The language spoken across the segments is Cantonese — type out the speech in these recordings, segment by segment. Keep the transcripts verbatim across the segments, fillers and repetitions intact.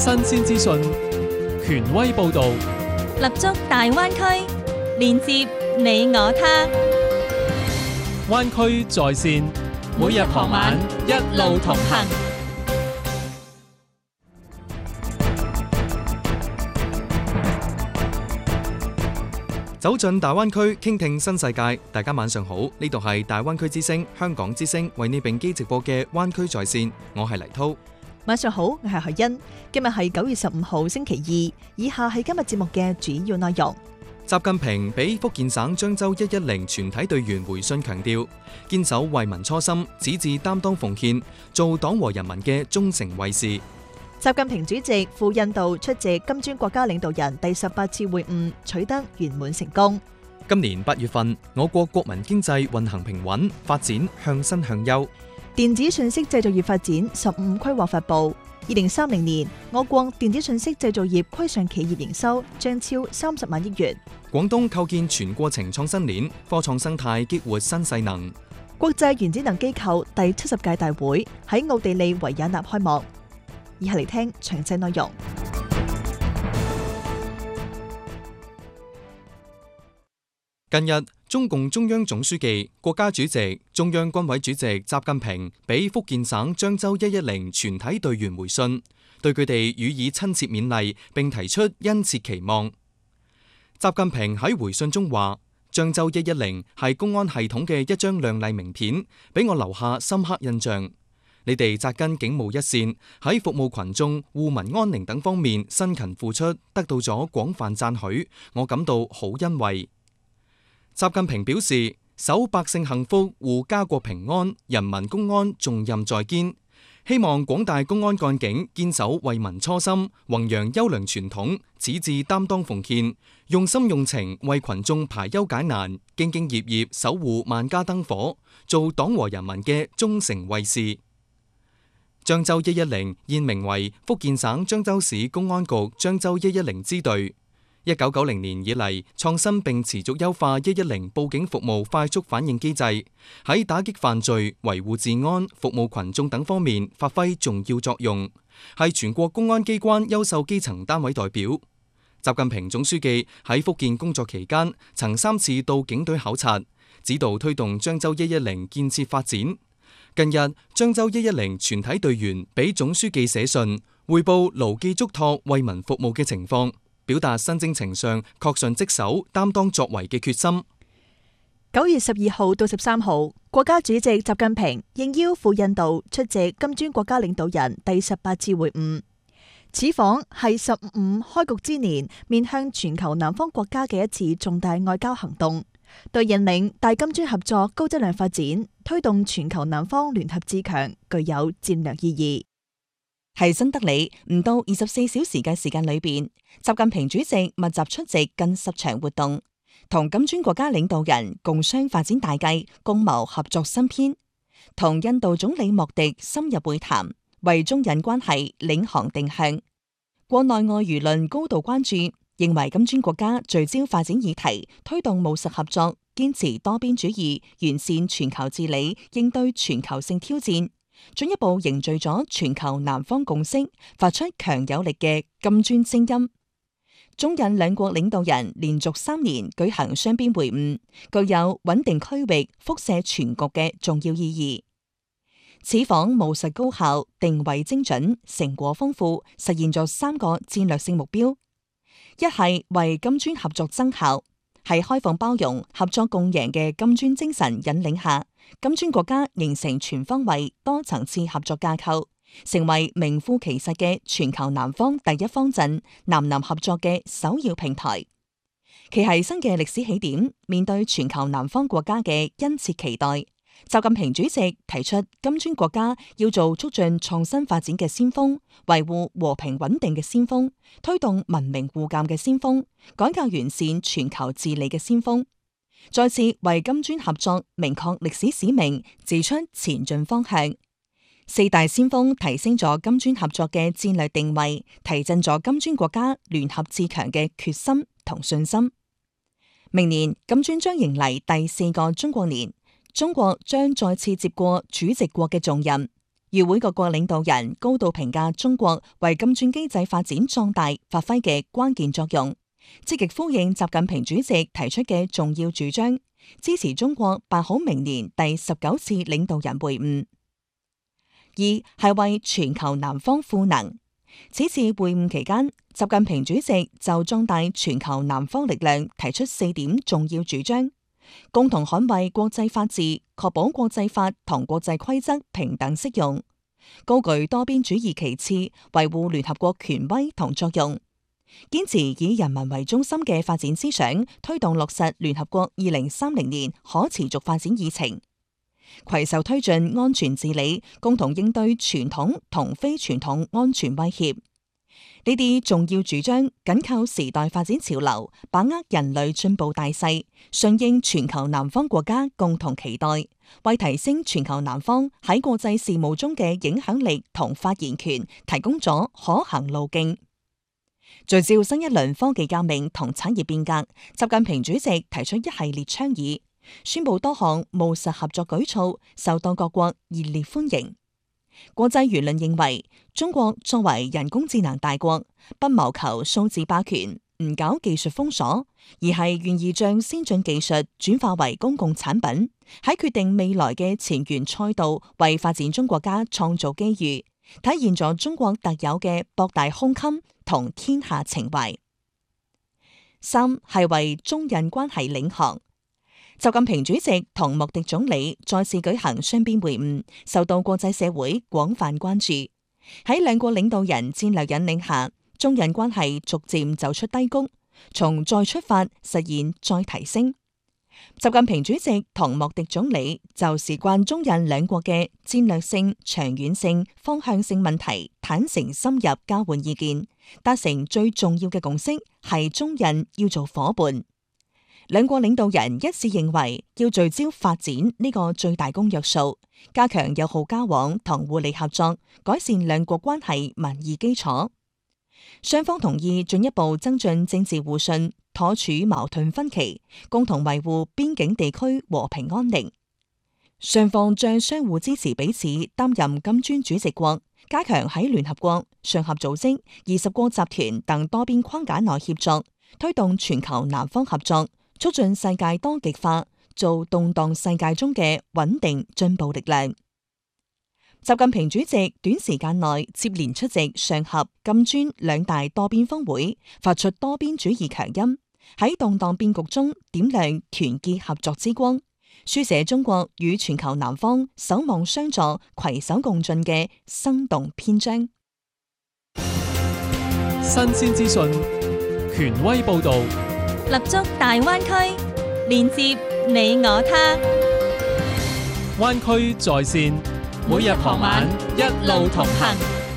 新鮮資訊，權威報導， 立足大灣區，連接你我他。 灣區在線，每日傍晚一路同行。 走進大灣區，傾聽新世界。大家晚上好，呢度係大灣區之聲、香港之聲為你並機直播嘅灣區在線，我係黎濤。 晚上好，我係海欣。今日係九月十五號星期二，以下係今日節目嘅主要內容。 習近平俾福建省漳州一一零全體隊員回信，強調堅守為民初心，矢志擔當奉獻，做黨和人民嘅忠誠衛士。 習近平主席赴印度出席金磚國家領導人第十八次會晤，取得圓滿成功。 今年八月份，我國國民經濟運行平穩，發展向新向優。 電子信息製造業發展十五規劃發布，二零三零年我國電子信息製造業規上企業營收將超三十萬億元。 廣東構建全過程創新鏈，科創生態激活新勢能。 國際原子能機構第七十屆大會喺奧地利維也納開幕。以下嚟聽詳細內容。 近日，中共中央總書記、國家主席、中央軍委主席習近平俾福建省漳州一一零全體隊員回信，對佢哋予以親切勉勵，並提出殷切期望。習近平喺回信中話：漳州一一零係公安系統嘅一張亮麗名片，俾我留下深刻印象。你哋紮根警務一線，喺服務群眾、護民安寧等方面辛勤付出，得到咗廣泛讚許，我感到好欣慰。習近平表示，守百姓幸福、護家國平安、人民公安重任在肩，希望廣大公安幹警堅守為民初心，弘揚優良傳統，矢志擔當奉獻，用心用情為群眾排憂解難，兢兢業業守護萬家燈火，做黨和人民嘅忠誠衛士。漳州一一零現名為福建省漳州市公安局漳州一一零支隊。一九九零年以嚟，創新並持續優化一一零報警服務快速反應機制，喺打擊犯罪、維護治安、服務群眾等方面發揮重要作用，係全國公安機關優秀基層單位代表。習近平總書記喺福建工作期間，曾三次到警隊考察，指導推動漳州一一零建設發展。近日，漳州一一零全體隊員俾總書記寫信，匯報牢記囑託、為民服務嘅情況，表達新征程上恪盡職守、擔當作為嘅決心。 九月十二號到十三號，國家主席習近平應邀赴印度出席金磚國家領導人第十八次會晤。此訪係十五開局之年面向全球南方國家嘅一次重大外交行動，對引領大金磚合作高質量發展、推動全球南方聯合自強具有戰略意義。 喺新德里唔到二十四小時嘅時間裏邊，習近平主席密集出席近十場活動，同金磚國家領導人共商發展大計，共謀合作新篇。同印度總理莫迪深入會談，為中印關係領航定向。國內外輿論高度關注，認為金磚國家聚焦發展議題，推動務實合作，堅持多邊主義，完善全球治理，應對全球性挑戰，進一步凝聚咗全球南方共識，發出強有力嘅金磚聲音。中印兩國領導人連續三年舉行雙邊會晤，具有穩定區域、輻射全局嘅重要意義。此訪務實高效、定位精準、成果豐富，實現咗三個戰略性目標：一係為金磚合作增效，喺開放包容、合作共贏嘅金磚精神引領下，金磚國家形成全方位、多層次合作架構，成為名副其實嘅全球南方第一方陣、南南合作嘅首要平台。其係新嘅歷史起點，面對全球南方國家嘅殷切期待，習近平主席提出金磚國家要做促進創新發展嘅先鋒，維護和平穩定嘅先鋒，推動文明互鑒嘅先鋒，改革完善全球治理嘅先鋒，再次為金磚合作明確歷史使命，指出前進方向。四大先鋒提升咗金磚合作嘅戰略定位，提振咗金磚國家聯合自強嘅決心同信心。明年金磚將迎嚟第四個中國年，中國將再次接過主席國嘅重任。 與會各國領導人高度評價中國為金磚機制發展壯大發揮嘅關鍵作用，積極呼應習近平主席提出嘅重要主張，支持中國辦好明年第十九次領導人會晤。二係為全球南方賦能。此次會晤期間，習近平主席就壯大全球南方力量提出四點重要主張，共同捍衛國際法治，確保國際法同國際規則平等適用，高舉多邊主義旗幟，維護聯合國權威同作用，堅持以人民為中心嘅發展思想，推動落實聯合國二零三零年可持續發展議程，攜手推進安全治理，共同應對傳統同非傳統安全威脅。呢啲重要主張緊靠時代發展潮流，把握人類進步大勢，順應全球南方國家共同期待，為提升全球南方喺國際事務中嘅影響力同發言權提供咗可行路徑。聚焦新一輪科技革命同產業變革，習近平主席提出一系列倡議，宣布多項務實合作舉措，受到各國熱烈歡迎。國際輿論認為，中國作為人工智能大國，不謀求數字霸權，唔搞技術封鎖，而係願意將先進技術轉化為公共產品，喺決定未來嘅前沿賽道，為發展中國家創造機遇，體現咗中國特有嘅博大胸襟同天下情懷。三係為中印關係領航。習近平主席同莫迪總理再次舉行雙邊會晤，受到國際社會廣泛關注。喺兩國領導人戰略引領下，中印關係逐漸走出低谷，從再出發實現再提升。習近平主席同莫迪總理就事關中印兩國嘅戰略性、長遠性、方向性問題坦誠深入交換意見，達成最重要嘅共識係中印要做夥伴。兩國領導人一致認為，要聚焦發展呢個最大公約數，加強友好交往同互利合作，改善兩國關係民意基礎。雙方同意進一步增進政治互信，妥處矛盾分歧，共同維護邊境地區和平安寧。雙方將相互支持彼此擔任金磚主席國，加強喺聯合國、上合組織、二十國集團等多邊框架內協作，推動全球南方合作，促進世界多極化，做動盪世界中嘅穩定進步力量。習近平主席短時間內接連出席上合、金磚兩大多邊峰會，發出多邊主義強音，喺動盪變局中點亮團結合作之光，書寫中國與全球南方守望相助、攜手共進嘅生動篇章。 新鮮資訊，權威報導， 立足大灣區，連接你我他。 灣區在線，每日傍晚一路同行。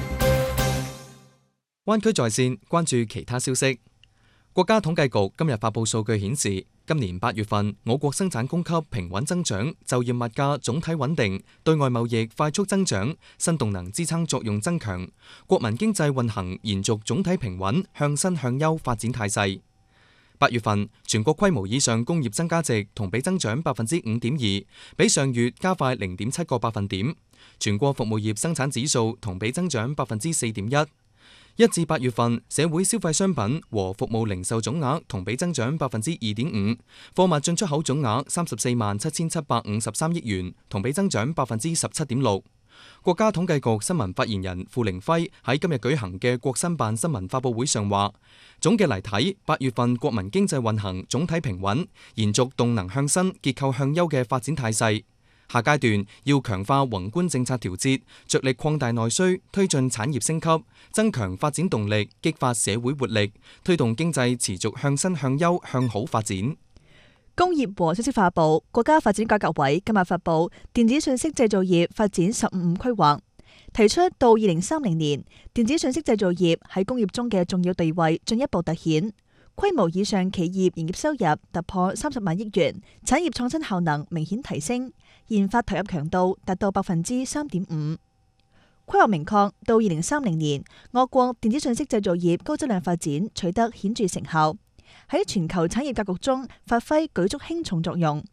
灣區在線，關注其他消息。國家統計局今日發布數據顯示，今年八月份我國生產供給平穩增長，就業物價總體穩定，對外貿易快速增長，新動能支撐作用增強，國民經濟運行延續總體平穩向新向優發展態勢。八月份全國規模以上工業增加值同比增長百分之五點二，比上月加快零點七個百分點。全國服務業生產指數同比增長百分之四點一。一至八月份社會消費商品和服務零售總額同比增長百分之二點五，貨物進出口總額三十四萬七千七百五十三億元，同比增長百分之十七點六。國家統計局新聞發言人傅凌輝喺今日舉行嘅國新辦新聞發佈會上話，總嘅嚟睇，八月份國民經濟運行總體平穩，延續動能向新、結構向優嘅發展態勢。下階段要強化宏觀政策調節，着力擴大內需，推進產業升級，增強發展動力，激發社會活力，推動經濟持續向新向優向好發展。 工業和信息化部、國家發展改革委今日發布電子信息製造業發展十五五規劃，提出到二零三零年，電子信息製造業喺工業中嘅重要地位進一步凸顯，規模以上企業營業收入突破三十萬億元，產業創新效能明顯提升，研發投入強度達到百分之三點五。規劃明確，到二零三零年，我國電子信息製造業高質量發展取得顯著成效，喺全球產業格局中發揮舉足輕重作用。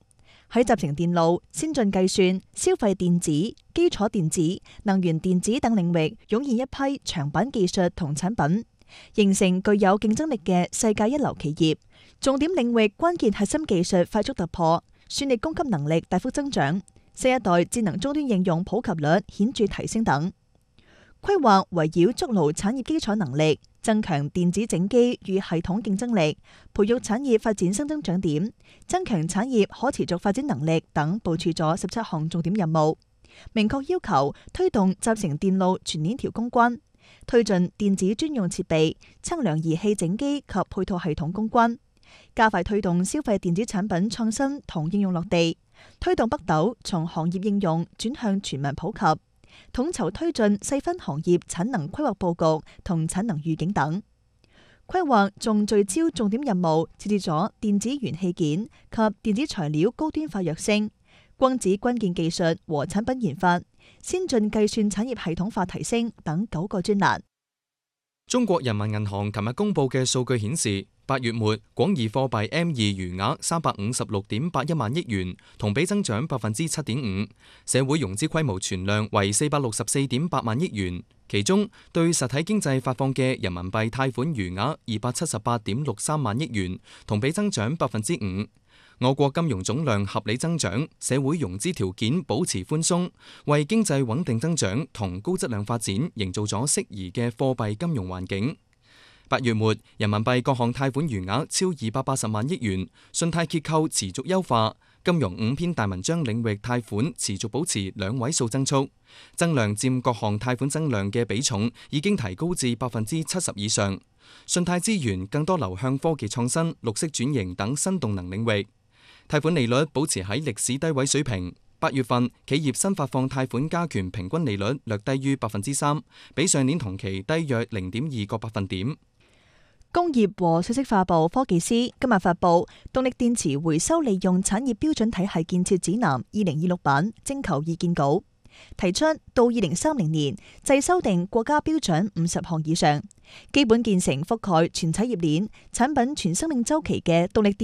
喺集成電路、先進計算、消費電子、基礎電子、能源電子等領域湧現一批長板技術同產品，形成具有競爭力嘅世界一流企業。重點領域關鍵核心技術快速突破，算力供給能力大幅增長，新一代智能終端應用普及率顯著提升等。規劃圍繞築牢產業基礎能力，增強電子整機與系統競爭力，培育產業發展新增長點，增強產業可持續發展能力等，部署咗十七項重點任務，明確要求推動集成電路全鏈條攻關，推進電子專用設備、測量儀器整機及配套系統攻關，加快推動消費電子產品創新同應用落地，推動北斗從行業應用轉向全民普及，統籌推進細分行業產能規劃佈局同產能預警等。規劃仲聚焦重點任務，設置咗電子元器件及電子材料高端化躍升、光子關鍵技術和產品研發、先進計算產業系統化提升等九個專欄。 中國人民銀行琴日公布嘅數據顯示，八月末廣義貨幣 M 二餘額三百五十六點八一萬億元，同比增長百分之七點五。社會融資規模存量為四百六十四點八萬億元，其中對實體經濟發放嘅人民幣貸款餘額二百七十八點六三萬億元，同比增長百分之五。我國金融總量合理增長，社會融資條件保持寬鬆，為經濟穩定增長同高質量發展營造咗適宜嘅貨幣金融環境。八月末，人民幣各項貸款餘額超二百八十萬億元，信貸結構持續優化，金融五篇大文章領域貸款持續保持兩位數增速，增量佔各項貸款增量嘅比重已經提高至百分之七十以上，信貸資源更多流向科技創新、綠色轉型等新動能領域。貸款利率保持喺歷史低位水平。八月份企業新發放貸款加權平均利率略低於百分之三，比上年同期低約零點二個百分點。 工業和信息化部科技司今日發布動力電池回收利用產業標準體系建設指南二零二六版徵求意見稿，提出到二零三零年制修訂國家標準五十項以上，基本建成覆蓋全產業鏈、產品全生命週期嘅動力電